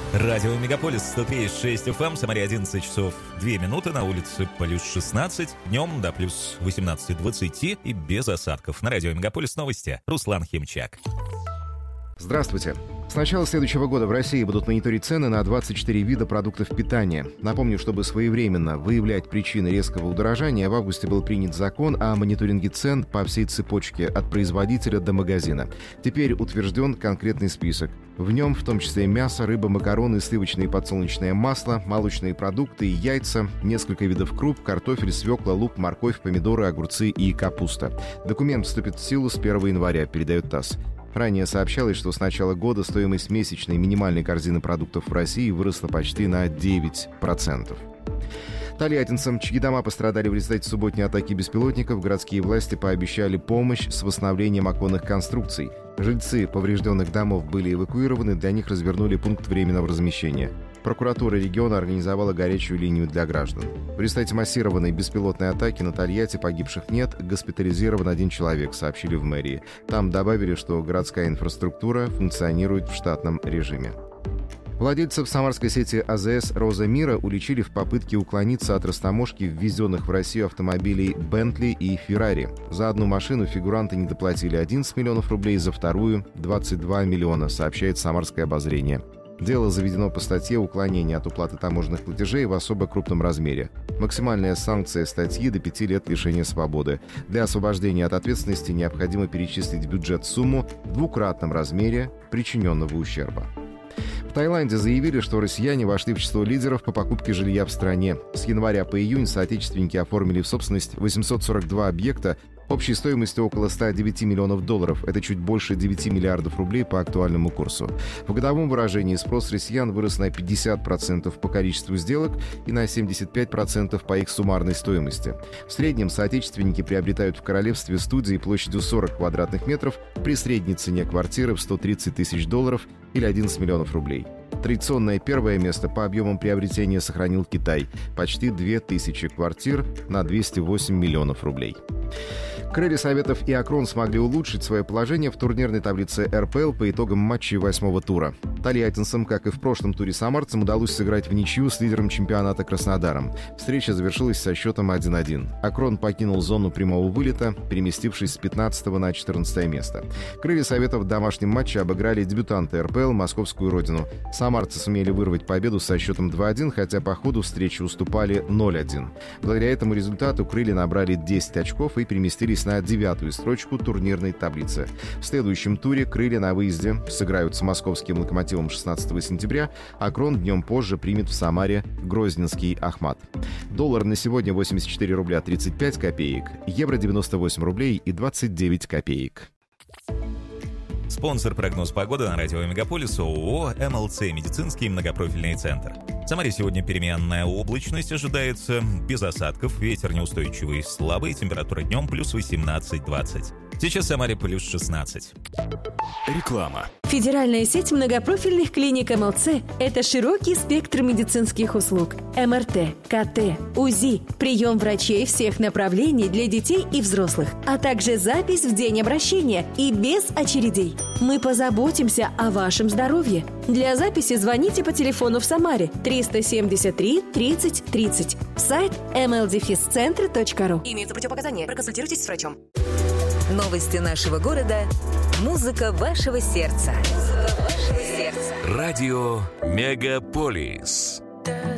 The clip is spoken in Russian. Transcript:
Радио Мегаполис 103,6 FM, Самаре 11 часов 2 минуты, на улице плюс 16, днем до плюс 18-20 и без осадков. На радио Мегаполис новости. Руслан Химчак. Здравствуйте. С начала следующего года в России будут мониторить цены на 24 вида продуктов питания. Напомню, чтобы своевременно выявлять причины резкого удорожания, в августе был принят закон о мониторинге цен по всей цепочке от производителя до магазина. Теперь утвержден конкретный список. В нем в том числе мясо, рыба, макароны, сливочное и подсолнечное масло, молочные продукты и яйца, несколько видов круп, картофель, свекла, лук, морковь, помидоры, огурцы и капуста. Документ вступит в силу с 1 января, передает ТАСС. Ранее сообщалось, что с начала года стоимость месячной минимальной корзины продуктов в России выросла почти на 9%. Тольяттинцам, чьи дома пострадали в результате субботней атаки беспилотников, городские власти пообещали помощь с восстановлением оконных конструкций. Жильцы поврежденных домов были эвакуированы, для них развернули пункт временного размещения. Прокуратура региона организовала горячую линию для граждан. В результате массированной беспилотной атаки на Тольятти погибших нет, госпитализирован 1 человек, сообщили в мэрии. Там добавили, что городская инфраструктура функционирует в штатном режиме. Владельцев самарской сети АЗС «Роза Мира» уличили в попытке уклониться от растаможки ввезенных в Россию автомобилей «Бентли» и «Феррари». За одну машину фигуранты недоплатили 11 миллионов рублей, за вторую – 22 миллиона, сообщает «Самарское обозрение». Дело заведено по статье «Уклонение от уплаты таможенных платежей в особо крупном размере». Максимальная санкция статьи – до 5 лет лишения свободы. Для освобождения от ответственности необходимо перечислить в бюджет сумму в двукратном размере причиненного ущерба. В Таиланде заявили, что россияне вошли в число лидеров по покупке жилья в стране. С января по июнь соотечественники оформили в собственность 842 объекта общей стоимостью около 109 миллионов долларов. Это чуть больше 9 миллиардов рублей по актуальному курсу. В годовом выражении спрос россиян вырос на 50% по количеству сделок и на 75% по их суммарной стоимости. В среднем соотечественники приобретают в королевстве студии площадью 40 квадратных метров при средней цене квартиры в 130 тысяч долларов или 11 миллионов рублей. Традиционное первое место по объемам приобретения сохранил Китай – почти 2000 квартир на 208 миллионов рублей. Крылья Советов и Акрон смогли улучшить свое положение в турнирной таблице РПЛ по итогам матчей 8-го тура. Тольяттинцам, как и в прошлом туре самарцам, удалось сыграть в ничью с лидером чемпионата Краснодаром. Встреча завершилась со счетом 1-1. Акрон покинул зону прямого вылета, переместившись с 15 на 14 место. Крылья Советов в домашнем матче обыграли дебютанты РПЛ «Московскую родину». Самарцы сумели вырвать победу со счетом 2-1, хотя по ходу встречи уступали 0-1. Благодаря этому результату крылья набрали 10 очков и переместились на 9-ю строчку турнирной таблицы. В следующем туре крылья на выезде сыграют с московским «Локомотивом» 16 сентября, а Крон днем позже примет в Самаре грозненский «Ахмат». Доллар на сегодня 84 рубля 35 копеек, евро 98 рублей и 29 копеек. Спонсор «Прогноз погоды» на радио Мегаполис ООО «МЛЦ Медицинский многопрофильный центр». В Самаре сегодня переменная облачность ожидается, без осадков, ветер неустойчивый, слабый, температура днем плюс 18-20. Сейчас в Самаре плюс 16. Реклама. Федеральная сеть многопрофильных клиник МЛЦ – это широкий спектр медицинских услуг. МРТ, КТ, УЗИ, прием врачей всех направлений для детей и взрослых, а также запись в день обращения и без очередей. Мы позаботимся о вашем здоровье. Для записи звоните по телефону в Самаре 373 30 30. Сайт mldefiscentre.ru. Имеются противопоказания. Проконсультируйтесь с врачом. Новости нашего города. Музыка вашего сердца. Радио Мегаполис.